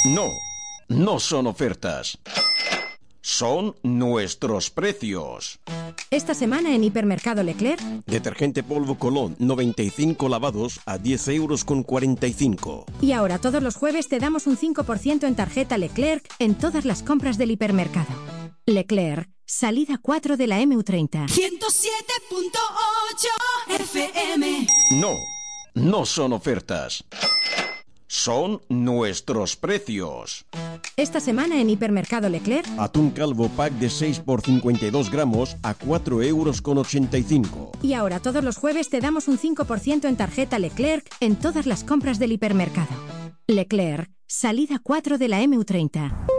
No, no son ofertas. Son nuestros precios. Esta semana en Hipermercado Leclerc. Detergente polvo Colón 95 lavados a 10,45 €. Y ahora todos los jueves te damos un 5% en tarjeta Leclerc en todas las compras del hipermercado. Leclerc, salida 4 de la MU30. 107.8 FM. No, no son ofertas. Son nuestros precios. Esta semana en Hipermercado Leclerc. Atún calvo pack de 6 por 52 gramos a 4,85 €. Y ahora todos los jueves te damos un 5% en tarjeta Leclerc en todas las compras del hipermercado. Leclerc, salida 4 de la MU30.